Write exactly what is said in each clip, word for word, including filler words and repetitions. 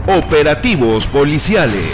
Operativos policiales.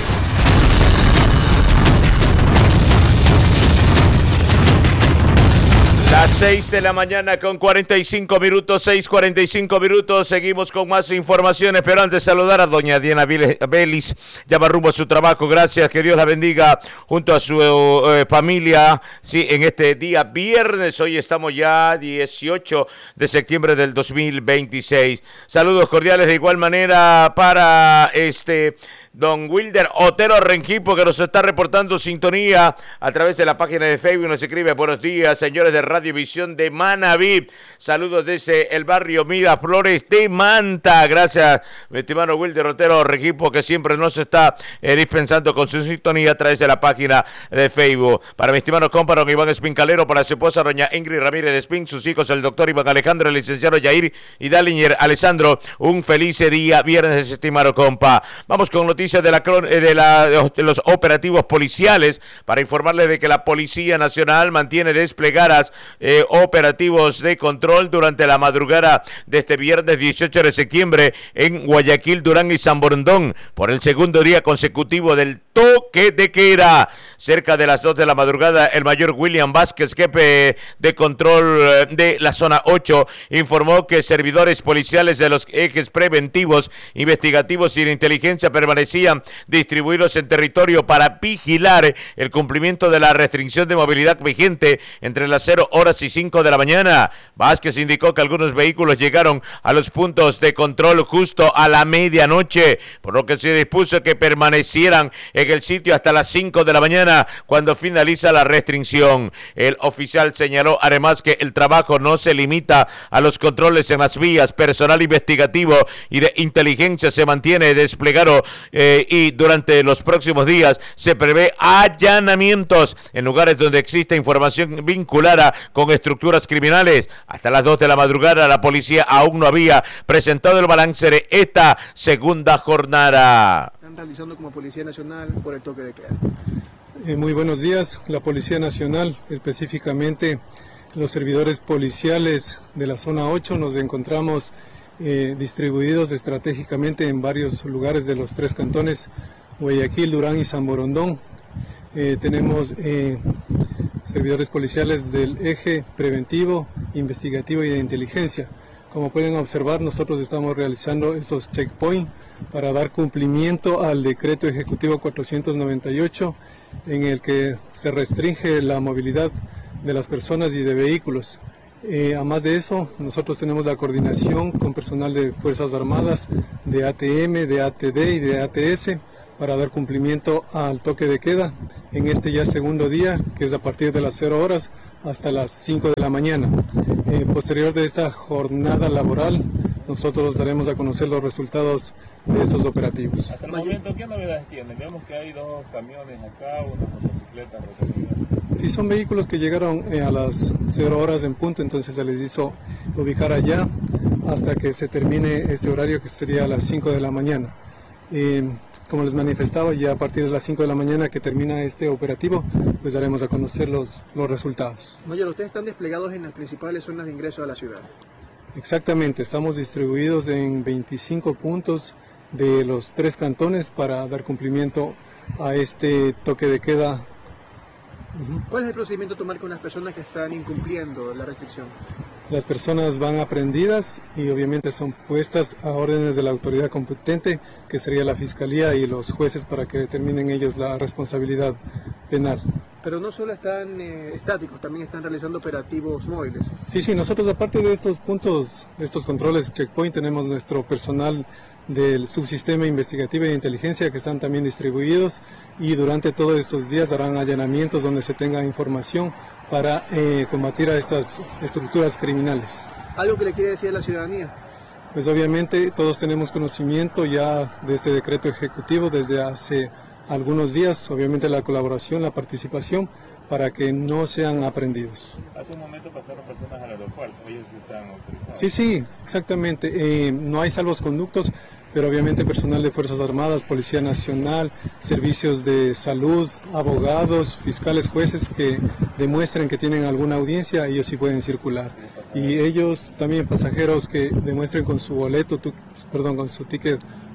Las seis de la mañana con cuarenta y cinco minutos, seis cuarenta y cinco minutos, seguimos con más informaciones, pero antes saludar a doña Diana Vélez, ya va rumbo a su trabajo, gracias, que Dios la bendiga junto a su eh, familia, sí, en este día viernes, hoy estamos ya dieciocho de septiembre del dos mil veintiséis, saludos cordiales de igual manera para este... don Wilder Otero Renquipo, que nos está reportando sintonía a través de la página de Facebook, nos escribe: buenos días, señores de Radio Visión de Manabí, saludos desde el barrio Miraflores de Manta. Gracias, mi estimado Wilder Otero Renquipo, que siempre nos está eh, dispensando con su sintonía a través de la página de Facebook. Para mi estimado compa don Iván Espincalero, para su esposa doña Ingrid Ramírez de Espín, sus hijos el doctor Iván Alejandro, el licenciado Yair y Dalinger Alessandro, un feliz día viernes, estimado compa. Vamos con noticias de, la, de, la, de los operativos policiales para informarles de que la Policía Nacional mantiene desplegadas eh, operativos de control durante la madrugada de este viernes dieciocho de septiembre en Guayaquil, Durán y San Borondón por el segundo día consecutivo del toque de queda. Cerca de las dos de la madrugada, el mayor William Vázquez, jefe de control de la zona ocho, informó que servidores policiales de los ejes preventivos, investigativos y de inteligencia permanecían distribuidos en territorio para vigilar el cumplimiento de la restricción de movilidad vigente entre las cero horas y cinco de la mañana. Vázquez indicó que algunos vehículos llegaron a los puntos de control justo a la medianoche, por lo que se dispuso que permanecieran en el sitio hasta las cinco de la mañana, cuando finaliza la restricción. El oficial señaló además que el trabajo no se limita a los controles en las vías, personal investigativo y de inteligencia se mantiene desplegado eh, y durante los próximos días se prevé allanamientos en lugares donde existe información vinculada con estructuras criminales. Hasta las dos de la madrugada la policía aún no había presentado el balance de esta segunda jornada. Están realizando como Policía Nacional por el toque de queda. Eh, muy buenos días. La Policía Nacional, específicamente los servidores policiales de la zona ocho, nos encontramos eh, distribuidos estratégicamente en varios lugares de los tres cantones, Guayaquil, Durán y San Borondón. Eh, tenemos eh, servidores policiales del eje preventivo, investigativo y de inteligencia. Como pueden observar, nosotros estamos realizando estos checkpoints para dar cumplimiento al decreto ejecutivo cuatrocientos noventa y ocho, en el que se restringe la movilidad de las personas y de vehículos. Eh, además de eso, nosotros tenemos la coordinación con personal de Fuerzas Armadas, de A T M, de A T D y de A T S, para dar cumplimiento al toque de queda en este ya segundo día, que es a partir de las cero horas hasta las cinco de la mañana. Eh, posterior de esta jornada laboral, nosotros daremos a conocer los resultados de estos operativos. Hasta el momento, ¿qué novedades tienen? Vemos que hay dos camiones acá, una motocicleta retenida. Sí, son vehículos que llegaron eh, a las cero horas en punto, entonces se les hizo ubicar allá hasta que se termine este horario, que sería a las cinco de la mañana. Eh, Como les manifestaba, ya a partir de las cinco de la mañana que termina este operativo, pues daremos a conocer los, los resultados. Mayor, ustedes están desplegados en las principales zonas de ingreso a la ciudad. Exactamente, estamos distribuidos en veinticinco puntos de los tres cantones para dar cumplimiento a este toque de queda. ¿Cuál es el procedimiento a tomar con las personas que están incumpliendo la restricción? Las personas van aprendidas y obviamente son puestas a órdenes de la autoridad competente, que sería la Fiscalía y los jueces, para que determinen ellos la responsabilidad penal. Pero no solo están eh, estáticos, también están realizando operativos móviles. Sí, sí, nosotros aparte de estos puntos, de estos controles checkpoint, tenemos nuestro personal del subsistema investigativo y de inteligencia que están también distribuidos, y durante todos estos días darán allanamientos donde se tenga información para eh, combatir a estas estructuras criminales. ¿Algo que le quiere decir a la ciudadanía? Pues obviamente todos tenemos conocimiento ya de este decreto ejecutivo desde hace algunos días, obviamente la colaboración, la participación, para que no sean aprendidos. Hace un momento pasaron personas al aeropuerto, ellos están autorizados. Sí, sí, exactamente. Eh, no hay salvoconductos, pero obviamente personal de Fuerzas Armadas, Policía Nacional, servicios de salud, abogados, fiscales, jueces que demuestren que tienen alguna audiencia, ellos sí pueden circular. Y ellos también, pasajeros que demuestren con su boleto, tu, perdón, con su ticket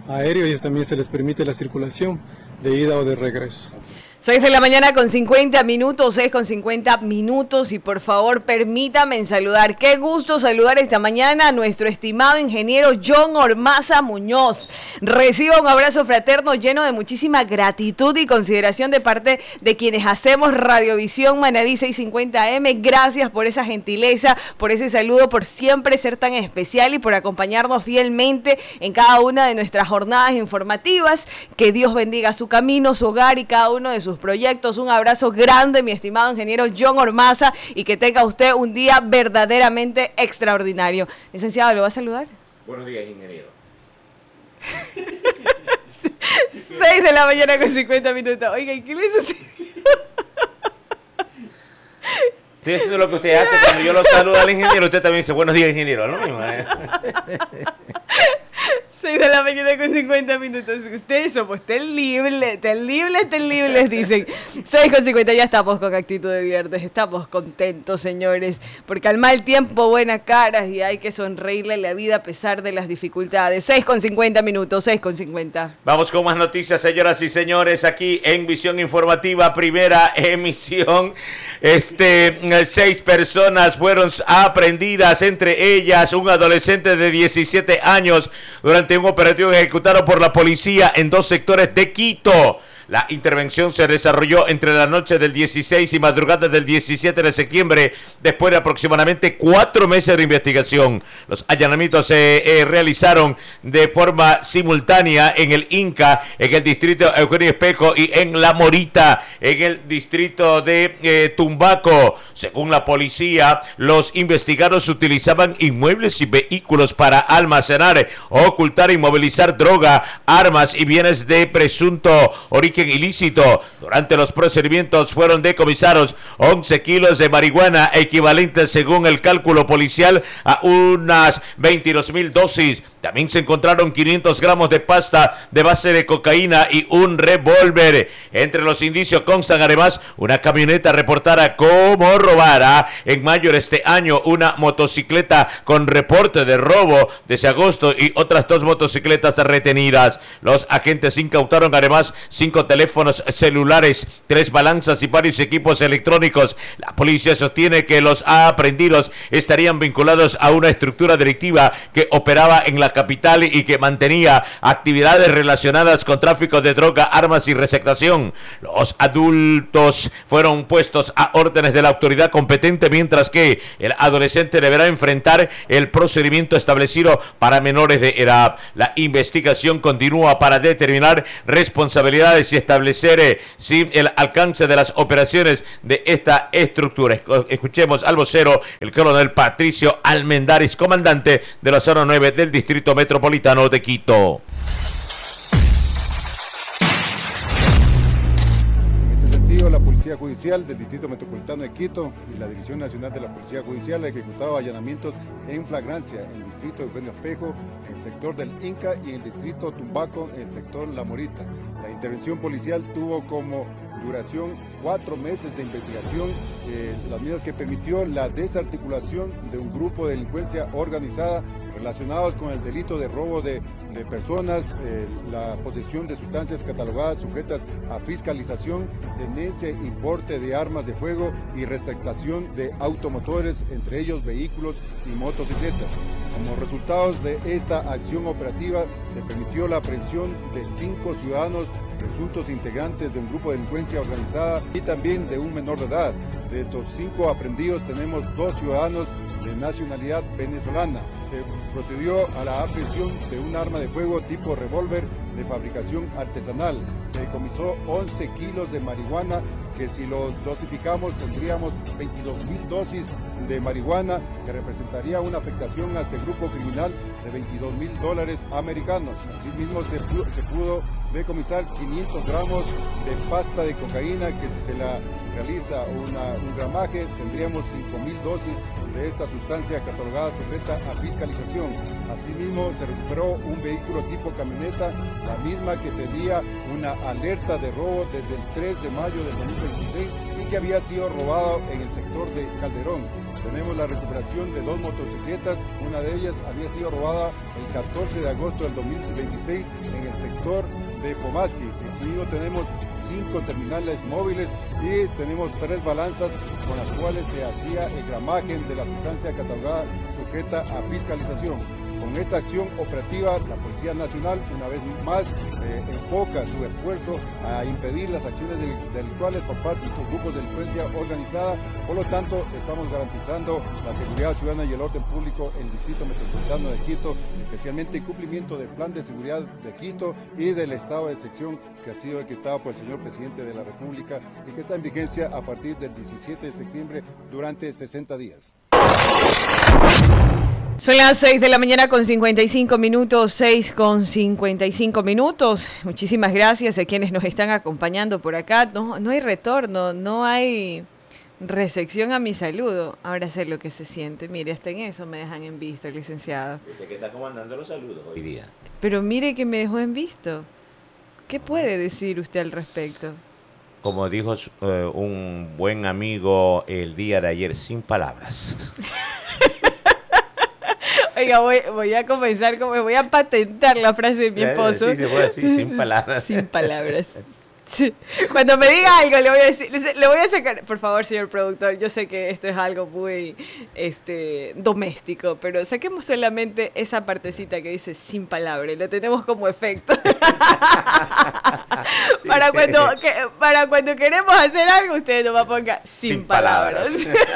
aéreo y también se les permite la circulación de ida o de regreso. seis de la mañana con cincuenta minutos, seis con cincuenta minutos y por favor permítame saludar, qué gusto saludar esta mañana a nuestro estimado ingeniero John Ormaza Muñoz. Reciba un abrazo fraterno lleno de muchísima gratitud y consideración de parte de quienes hacemos Radiovisión Manaví seiscientos cincuenta eme. Gracias por esa gentileza, por ese saludo, por siempre ser tan especial y por acompañarnos fielmente en cada una de nuestras jornadas informativas. Que Dios bendiga su camino, su hogar y cada uno de sus proyectos. Un abrazo grande, mi estimado ingeniero John Ormaza, y que tenga usted un día verdaderamente extraordinario. Licenciado, ¿lo va a saludar? Buenos días, ingeniero. seis de la mañana con cincuenta minutos. Oiga, ¿y qué le sucedió? Estoy haciendo lo que usted hace cuando yo lo saludo al ingeniero. Usted también dice buenos días, ingeniero. ¿No? seis de la mañana con cincuenta minutos. Ustedes somos terribles, terribles, terribles, dicen. seis con cincuenta, ya estamos con actitud de viernes. Estamos contentos, señores, porque al mal tiempo, buenas caras y hay que sonreírle a la vida a pesar de las dificultades. seis con cincuenta minutos, seis con cincuenta. Vamos con más noticias, señoras y señores, aquí en Visión Informativa, primera emisión. Este, seis personas fueron aprehendidas, entre ellas un adolescente de diecisiete años, durante un operativo ejecutado por la policía en dos sectores de Quito. La intervención se desarrolló entre la noche del dieciséis y madrugada del diecisiete de septiembre, después de aproximadamente cuatro meses de investigación. Los allanamientos se eh, realizaron de forma simultánea en el Inca, en el distrito Eugenio Espejo, y en La Morita, en el distrito de eh, Tumbaco. Según la policía, los investigados utilizaban inmuebles y vehículos para almacenar, ocultar y movilizar droga, armas y bienes de presunto origen ilícito. Durante los procedimientos fueron decomisados once kilos de marihuana, equivalentes según el cálculo policial a unas veintidós mil dosis. También se encontraron quinientos gramos de pasta de base de cocaína y un revólver. Entre los indicios constan además una camioneta reportada como robada en mayo de este año, una motocicleta con reporte de robo desde agosto y otras dos motocicletas retenidas. Los agentes incautaron además cinco teléfonos celulares, tres balanzas y varios equipos electrónicos. La policía sostiene que los aprehendidos estarían vinculados a una estructura delictiva que operaba en la capital y que mantenía actividades relacionadas con tráfico de droga, armas y receptación. Los adultos fueron puestos a órdenes de la autoridad competente, mientras que el adolescente deberá enfrentar el procedimiento establecido para menores de edad. La investigación continúa para determinar responsabilidades y establecer eh, si el alcance de las operaciones de esta estructura. Escuchemos al vocero, el coronel Patricio Almendares, comandante de la zona nueve del Distrito Metropolitano de Quito. En este sentido, la Policía Judicial del Distrito Metropolitano de Quito y la División Nacional de la Policía Judicial ha ejecutado allanamientos en flagrancia en el Distrito Eugenio Espejo, en el sector del Inca, y en el Distrito Tumbaco, en el sector La Morita. La intervención policial tuvo como duración cuatro meses de investigación, eh, las mismas que permitió la desarticulación de un grupo de delincuencia organizada relacionados con el delito de robo de, de personas, eh, la posesión de sustancias catalogadas sujetas a fiscalización, tenencia e importe de armas de fuego y receptación de automotores, entre ellos vehículos y motocicletas. Como resultados de esta acción operativa, se permitió la aprehensión de cinco ciudadanos presuntos integrantes de un grupo de delincuencia organizada y también de un menor de edad. De estos cinco aprehendidos tenemos dos ciudadanos de nacionalidad venezolana. Se procedió a la aprehensión de un arma de fuego tipo revólver de fabricación artesanal. Se decomisó once kilos de marihuana, que si los dosificamos tendríamos veintidós mil dosis de marihuana, que representaría una afectación a este grupo criminal de veintidós mil dólares americanos. Asimismo se pudo, se pudo decomisar quinientos gramos de pasta de cocaína, que si se la realiza una, un gramaje tendríamos cinco mil dosis de esta sustancia catalogada sujeta a fiscalización. Asimismo se recuperó un vehículo tipo camioneta, la misma que tenía una alerta de robo desde el tres de mayo del dos mil veintiséis y que había sido robado en el sector de Calderón. Tenemos la recuperación de dos motocicletas, una de ellas había sido robada el catorce de agosto del dos mil veintiséis en el sector de Pomasqui. Asimismo tenemos cinco terminales móviles y tenemos tres balanzas con las cuales se hacía el gramaje de la sustancia catalogada sujeta a fiscalización. Con esta acción operativa, la Policía Nacional, una vez más, eh, enfoca su esfuerzo a impedir las acciones delictuales por parte de estos grupos de delincuencia organizada. Por lo tanto, estamos garantizando la seguridad ciudadana y el orden público en el Distrito Metropolitano de Quito, especialmente el cumplimiento del Plan de Seguridad de Quito y del estado de excepción que ha sido decretado por el señor Presidente de la República y que está en vigencia a partir del diecisiete de septiembre durante sesenta días. Son las seis de la mañana con cincuenta y cinco minutos, seis con cincuenta y cinco minutos. Muchísimas gracias a quienes nos están acompañando por acá. No, no hay retorno, no hay recepción a mi saludo. Ahora sé lo que se siente. Mire, hasta en eso me dejan en visto, licenciado. Usted que está comandando los saludos hoy día. Pero mire que me dejó en visto. ¿Qué puede decir usted al respecto? Como dijo uh, un buen amigo el día de ayer, sin palabras. Oiga, voy, voy a comenzar, como voy a patentar la frase de mi esposo. Sí, se puede decir, sin palabras. Sin palabras. Sí. Cuando me diga algo, le voy a decir, le voy a sacar, por favor, señor productor, yo sé que esto es algo muy este, doméstico, pero saquemos solamente esa partecita que dice sin palabras, lo tenemos como efecto. Sí, para, sí. Cuando, que, para cuando queremos hacer algo, usted nomás ponga sin, sin palabras.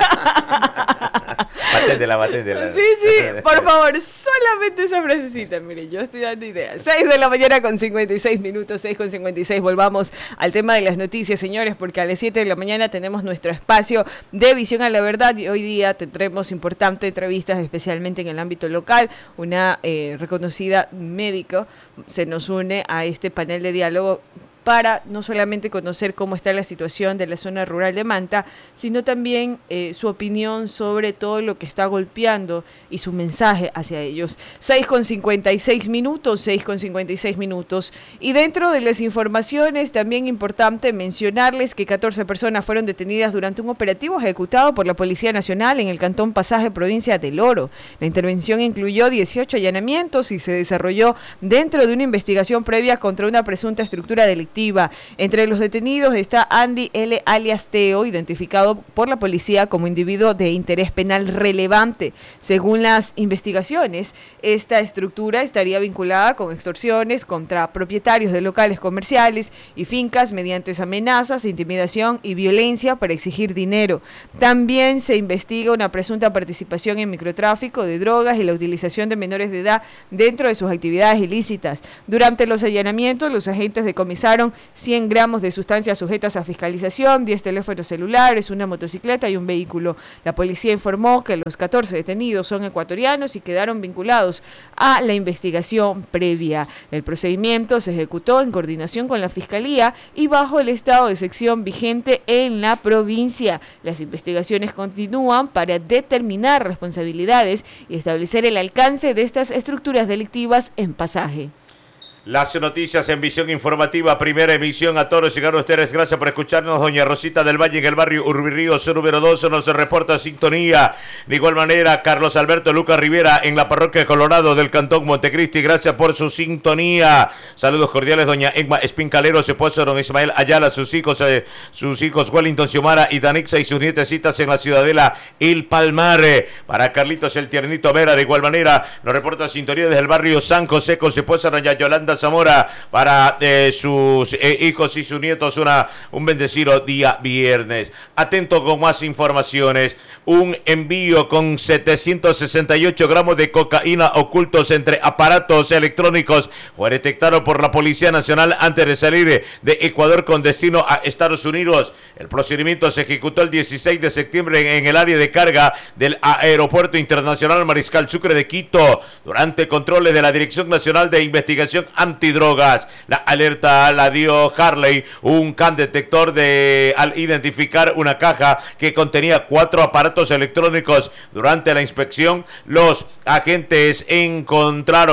palabras. Baténdela, baténdela. Sí, sí, por favor, solamente esa frasecita. Mire, yo estoy dando ideas. seis de la mañana con cincuenta y seis minutos, seis con cincuenta y seis. Volvamos al tema de las noticias, señores, porque a las siete de la mañana tenemos nuestro espacio de Visión a la Verdad y hoy día tendremos importantes entrevistas, especialmente en el ámbito local. Una eh, reconocida médico se nos une a este panel de diálogo para no solamente conocer cómo está la situación de la zona rural de Manta, sino también eh, su opinión sobre todo lo que está golpeando y su mensaje hacia ellos. seis con cincuenta y seis minutos, seis con cincuenta y seis minutos. Y dentro de las informaciones, también importante mencionarles que catorce personas fueron detenidas durante un operativo ejecutado por la Policía Nacional en el Cantón Pasaje, provincia del Oro. La intervención incluyó dieciocho allanamientos y se desarrolló dentro de una investigación previa contra una presunta estructura delictiva. Entre los detenidos está Andy L. alias Teo, identificado por la policía como individuo de interés penal relevante. Según las investigaciones, esta estructura estaría vinculada con extorsiones contra propietarios de locales comerciales y fincas mediante amenazas, intimidación y violencia para exigir dinero. También se investiga una presunta participación en microtráfico de drogas y la utilización de menores de edad dentro de sus actividades ilícitas. Durante los allanamientos, los agentes decomisaron cien gramos de sustancias sujetas a fiscalización, diez teléfonos celulares, una motocicleta y un vehículo. La policía informó que los catorce detenidos son ecuatorianos y quedaron vinculados a la investigación previa. El procedimiento se ejecutó en coordinación con la Fiscalía y bajo el estado de excepción vigente en la provincia. Las investigaciones continúan para determinar responsabilidades y establecer el alcance de estas estructuras delictivas en Pasaje. Las noticias en Visión Informativa, primera emisión. A todos llegaron ustedes, gracias por escucharnos. Doña Rosita del Valle en el barrio Urbirríos número doce nos reporta sintonía. De igual manera, Carlos Alberto Lucas Rivera en la parroquia Colorado del Cantón Montecristi, gracias por su sintonía. Saludos cordiales, doña Egma Espincalero, su esposo don Ismael Ayala, sus hijos, eh, sus hijos Wellington Xiomara y Danixa y sus nietecitas en la Ciudadela El Palmar. Para Carlitos el Tiernito Vera, de igual manera, nos reporta sintonía desde el barrio San José con su esposa doña Yolanda Zamora, para eh, sus eh, hijos y sus nietos, una, un bendecido día viernes. Atento con más informaciones. Un envío con setecientos sesenta y ocho gramos de cocaína ocultos entre aparatos electrónicos fue detectado por la Policía Nacional antes de salir de Ecuador con destino a Estados Unidos. El procedimiento se ejecutó el dieciséis de septiembre en el área de carga del Aeropuerto Internacional Mariscal Sucre de Quito, durante controles de la Dirección Nacional de Investigación Antidrogas. La alerta la dio Harley, un can detector de al identificar una caja que contenía cuatro aparatos electrónicos. Durante la inspección, los agentes encontraron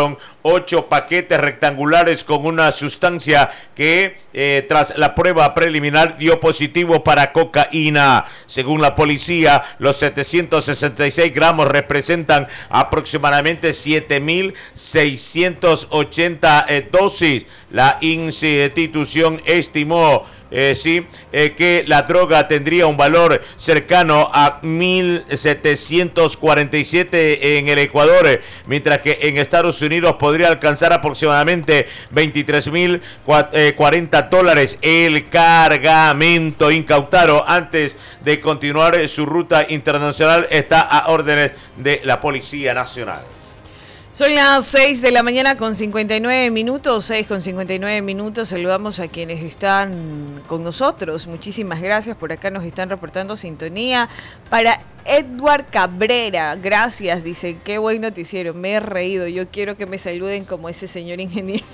ocho paquetes rectangulares con una sustancia que eh, tras la prueba preliminar dio positivo para cocaína. Según la policía, los setecientos sesenta y seis gramos representan aproximadamente siete mil seiscientos ochenta eh, dosis. La institución estimó Eh, sí, eh, que la droga tendría un valor cercano a mil setecientos cuarenta y siete en el Ecuador, mientras que en Estados Unidos podría alcanzar aproximadamente veintitrés mil cuarenta dólares. El cargamento incautado antes de continuar su ruta internacional está a órdenes de la Policía Nacional. Son las seis de la mañana con cincuenta y nueve minutos, seis con cincuenta y nueve minutos. Saludamos a quienes están con nosotros. Muchísimas gracias. Por acá nos están reportando sintonía. Para Edward Cabrera, gracias. Dice, qué buen noticiero. Me he reído. Yo quiero que me saluden como ese señor ingeniero.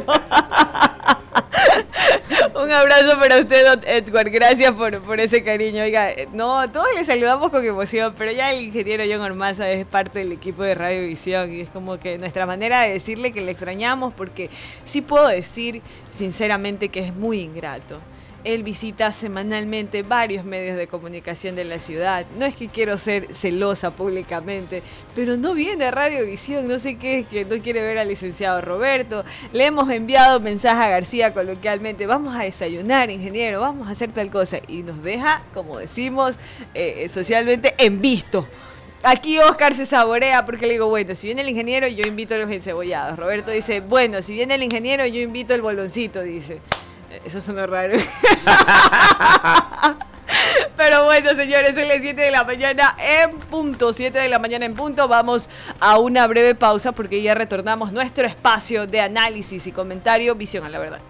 Un abrazo para usted, don Edward. Gracias por, por ese cariño. Oiga, no, todos le saludamos con emoción, pero ya el ingeniero John Ormaza es parte del equipo de Radiovisión y es como que nuestra manera de decirle que le extrañamos, porque sí puedo decir sinceramente que es muy ingrato. Él visita semanalmente varios medios de comunicación de la ciudad. No es que quiero ser celosa públicamente, pero no viene a Radiovisión. No sé qué es que no quiere ver al licenciado Roberto. Le hemos enviado mensaje a García coloquialmente. Vamos a desayunar, ingeniero, vamos a hacer tal cosa. Y nos deja, como decimos eh, socialmente, en visto. Aquí Oscar se saborea porque le digo, bueno, si viene el ingeniero yo invito a los encebollados. Roberto dice, bueno, si viene el ingeniero yo invito el boloncito, dice. Eso suena raro. Pero bueno, señores, son las siete de la mañana en punto. siete de la mañana en punto. Vamos a una breve pausa porque ya retornamos nuestro espacio de análisis y comentario. Visión a la verdad.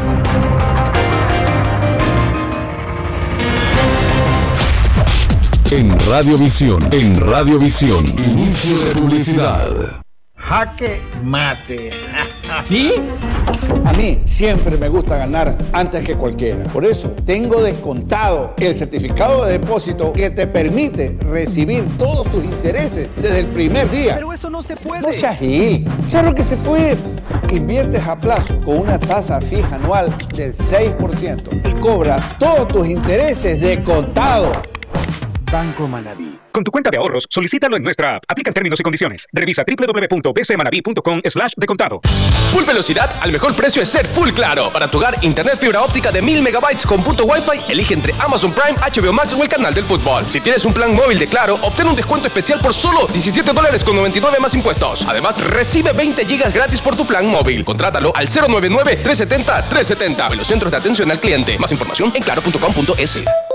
En Radiovisión, en Radiovisión, inicio de publicidad. Jaque mate. ¿Sí? A mí siempre me gusta ganar antes que cualquiera. Por eso tengo descontado el certificado de depósito que te permite recibir todos tus intereses desde el primer día. Pero eso no se puede. No seas gil. Claro que se puede. Inviertes a plazo con una tasa fija anual del seis por ciento y cobras todos tus intereses de contado. Banco Manabí. Con tu cuenta de ahorros, solicítalo en nuestra app. Aplican términos y condiciones. Revisa doble u doble u doble u punto b c manabi punto com slash de contado. Full velocidad al mejor precio es ser Full Claro. Para tu hogar, internet fibra óptica de mil megabytes con punto Wi-Fi, elige entre Amazon Prime, H B O Max o el canal del fútbol. Si tienes un plan móvil de Claro, obtén un descuento especial por solo diecisiete dólares con noventa y nueve más impuestos. Además, recibe veinte gigas gratis por tu plan móvil. Contrátalo al cero nueve nueve, tres siete cero, tres siete cero. Velocentros de atención al cliente. Más información en claro punto com punto es.